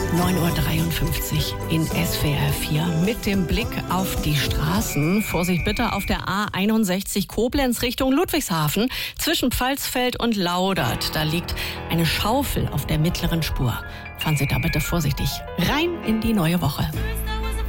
9:53 Uhr in SWR 4 mit dem Blick auf die Straßen. Vorsicht bitte auf der A61 Koblenz Richtung Ludwigshafen zwischen Pfalzfeld und Laudert. Da liegt eine Schaufel auf der mittleren Spur. Fahren Sie da bitte vorsichtig rein in die neue Woche.